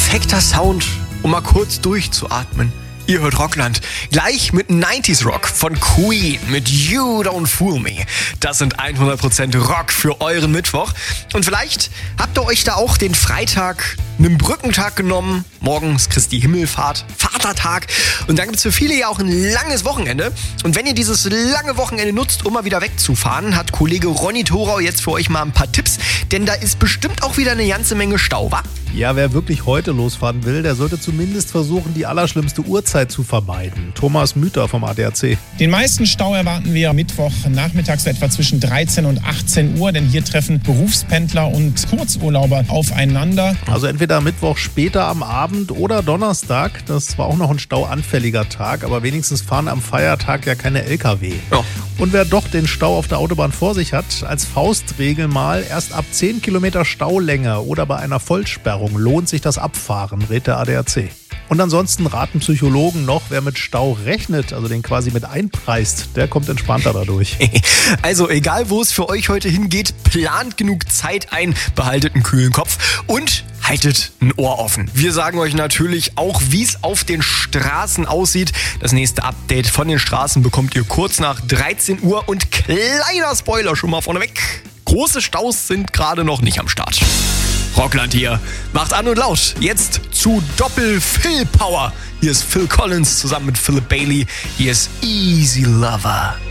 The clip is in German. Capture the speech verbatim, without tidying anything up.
perfekter Sound, um mal kurz durchzuatmen. Ihr hört Rockland. Gleich mit neunziger Rock von Queen mit You Don't Fool Me. Das sind hundert Prozent Rock für euren Mittwoch. Und vielleicht habt ihr euch da auch den Freitag, einen Brückentag genommen. Morgen ist Christi Himmelfahrt, Vatertag. Und dann gibt es für viele ja auch ein langes Wochenende. Und wenn ihr dieses lange Wochenende nutzt, um mal wieder wegzufahren, hat Kollege Ronny Thorau jetzt für euch mal ein paar Tipps. Denn da ist bestimmt auch wieder eine ganze Menge Stau, wa? Ja, wer wirklich heute losfahren will, der sollte zumindest versuchen, die allerschlimmste Uhrzeit zu vermeiden. Thomas Müther vom A D A C. Den meisten Stau erwarten wir Mittwoch nachmittags etwa zwischen dreizehn und achtzehn Uhr, denn hier treffen Berufspendler und Kurzurlauber aufeinander. Also entweder Mittwoch später am Abend oder Donnerstag. Das war auch noch ein stauanfälliger Tag, aber wenigstens fahren am Feiertag ja keine L K W. Ja. Und wer doch den Stau auf der Autobahn vor sich hat, als Faustregel mal erst ab zehn Kilometer Staulänge oder bei einer Vollsperrung lohnt sich das Abfahren, rät der A D A C. Und ansonsten raten Psychologen noch, wer mit Stau rechnet, also den quasi mit einpreist, der kommt entspannter dadurch. Also egal, wo es für euch heute hingeht, plant genug Zeit ein, behaltet einen kühlen Kopf und haltet ein Ohr offen. Wir sagen euch natürlich auch, wie es auf den Straßen aussieht. Das nächste Update von den Straßen bekommt ihr kurz nach dreizehn Uhr und kleiner Spoiler schon mal vorneweg. Große Staus sind gerade noch nicht am Start. Rockland hier. Macht an und laut. Jetzt zu Doppel-Phil Power. Hier ist Phil Collins zusammen mit Philip Bailey. Hier ist Easy Lover.